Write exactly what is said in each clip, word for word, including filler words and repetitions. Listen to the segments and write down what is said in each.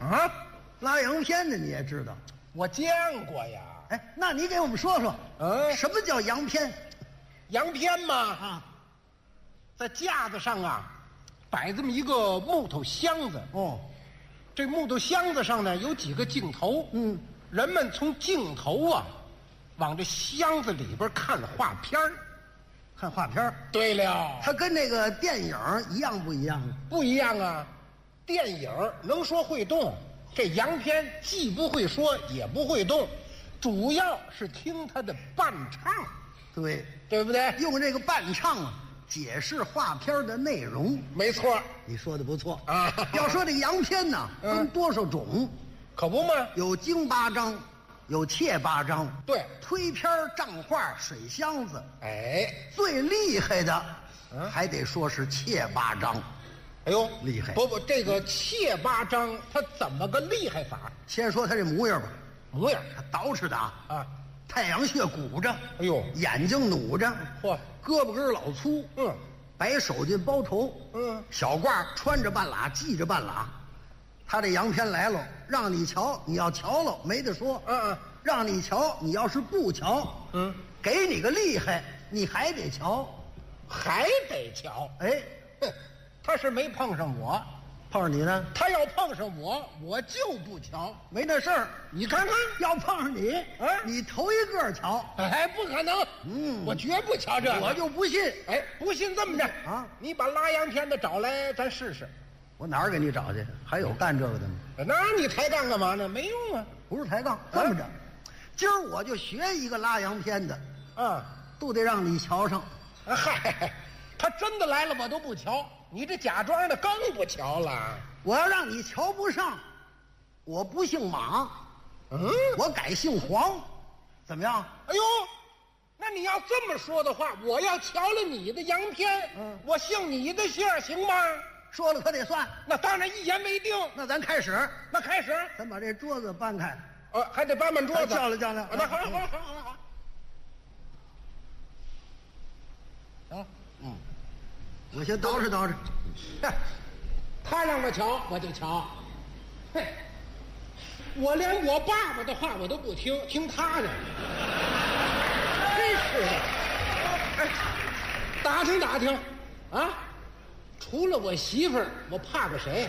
啊， 拉洋片的你也知道？ 我见过呀。 哎，那你给我们说说， 嗯， 什么叫洋片？ 洋片嘛， 啊， 在架子上啊，摆这么一个木头箱子。 哦， 这木头箱子上呢有几个镜头， 嗯， 人们从镜头啊，往这箱子里边看画片儿。 看画片儿。 对了， 它跟那个电影一样不一样？ 不一样啊。电影能说会动，这洋片既不会说也不会动，主要是听它的伴唱， 对， 对不对？ 用这个伴唱啊，解释画片的内容。 没错你说的不错啊。 要说这个洋片呢， 嗯分多少种？ 可不嘛。 有京八张，有切八张， 对， 推片账画、水箱子。 哎， 最厉害的， 嗯还得说是切八张。 哎呦， 厉害不不，这个切八张它怎么个厉害法？ 先说他这模样吧， 模样他捯饬的啊， 啊， 太阳穴鼓着， 哎呦， 眼睛努着， 嚯， 胳膊根儿老粗， 嗯白手巾包头， 嗯， 小褂穿着半拉，系着半拉。他这洋片来了，让你瞧，你要瞧了没得说， 嗯嗯， 让你瞧，你要是不瞧， 嗯， 给你个厉害，你还得瞧， 还得瞧。 哎， 哼，他是没碰上我， 碰上你呢， 他要碰上我，我就不瞧。 没那事儿。 你看看， 要碰上你， 啊你头一个瞧， 哎，不可能， 嗯我绝不瞧这个， 我就不信。 哎，不信这么着啊你把拉洋片的找来，咱试试。 我哪儿给你找去？还有干这个的吗？ 那你抬杠干嘛呢？没用啊。 不是抬杠，这么着，今儿我就学一个拉洋片的， 啊， 都得让你瞧上。 嗨，他真的来了，我都不瞧。你这假装的更不瞧了。 我要让你瞧不上，我不姓马， 嗯， 我改姓黄，怎么样？ 哎呦，那你要这么说的话，我要瞧了你的洋片， 嗯我姓你的姓儿行吗？ 说了可得算。 那当然一言为定。 那咱开始， 那开始， 咱把这桌子搬开， 呃，还得搬搬桌子， 较量较量啊那好，好，好，好，好。 啊，嗯，我先捯饬捯饬。 哼，他让我瞧，我就瞧。嘿，我连我爸爸的话我都不听，听他的。真是的。哎，打听打听，啊，除了我媳妇儿，我怕个谁？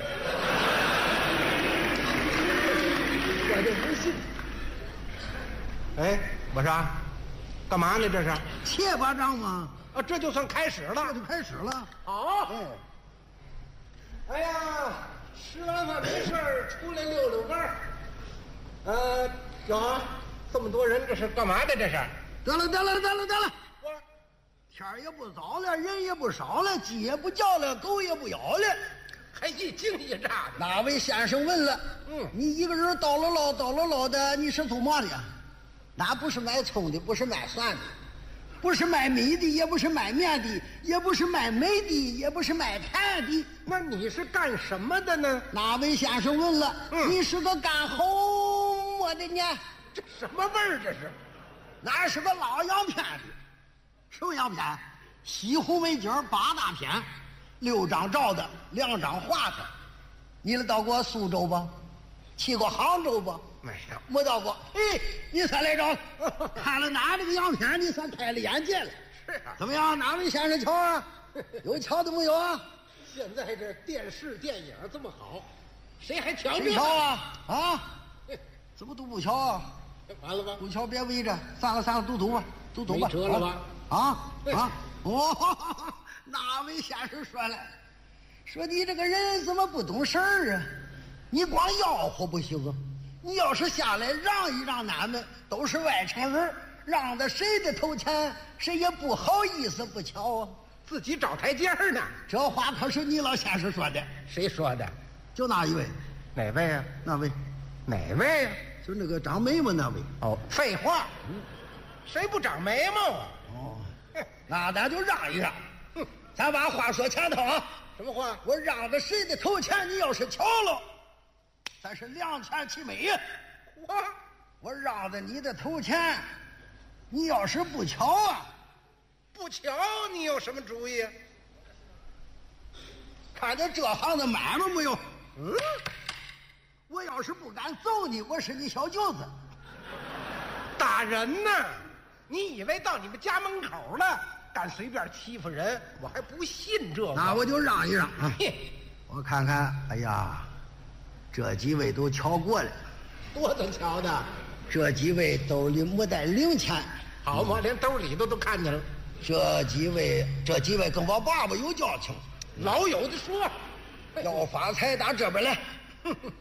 我就不信。哎，我说，干嘛呢？这是？ 切巴掌吗？ 啊，这就算开始了。 这就开始了。 好。 嗯， 哎呀，吃完饭没事儿，出来溜溜弯儿。呃，哟，这么多人，这是干嘛的？这是？ 得了得了得了得了， 我天儿也不早了，人也不少了，鸡也不叫了，狗也不咬了。 还一惊一乍的。 哪位先生问了？ 嗯你一个人叨唠唠叨唠唠的，你是做嘛的？那不是卖葱的，不是卖蒜的，不是卖米的，也不是卖面的，也不是卖煤的，也不是卖炭的。 那你是干什么的呢？ 哪位先生问了？ 嗯你是个干红么的呢？ 这什么味儿？这是？ 那是个老洋片的。什么洋片？西湖美景八大片，六张照的，两张画的。你了到过苏州吧？去过杭州吧？ 没有。 没到过。哎，你算来着，看了哪这个洋片，你算开了眼界了。 是啊。 怎么样？哪位先生瞧啊？有瞧的没有啊？ 现在这电视电影这么好，谁还瞧这谁个？ 瞧啊？啊？怎么都不瞧啊？ 完了吧？ 不瞧别围着，算了算了，赌赌吧，赌赌吧。 没辙了吧？ 啊啊！哦，哪位先生说了？说你这个人怎么不懂事儿啊？你光吆喝不行啊！你要是下来让一让，俺们都是外城人，让的谁的头前，谁也不好意思不瞧啊。 自己找台阶儿呢。 这话可是你老先生说的， 谁说的？ 就那一位， 哪位啊？ 那位， 哪位啊？ 就那个长眉毛那位。 哦，废话，谁不长眉毛啊？ 哦，那咱就让一让。哼，咱把话说前头啊。 什么话？ 我让着谁的头前，你要是瞧了，咱是两全其美呀。 我我让着你的头前，你要是不瞧啊， 不瞧，你有什么主意？ 看见这行的买卖没有？ 嗯， 我要是不敢揍你，我是你小舅子。 打人呢？你以为到你们家门口了，敢随便欺负人？我还不信这个。 那我就让一让啊！ 嘿， 我看看，哎呀，这几位都瞧过了， 多能瞧的！ 这几位兜里没带零钱， 好嘛，连兜里头都看见了。 这几位，这几位跟我爸爸有交情， 老有的说， 要发财打这边来。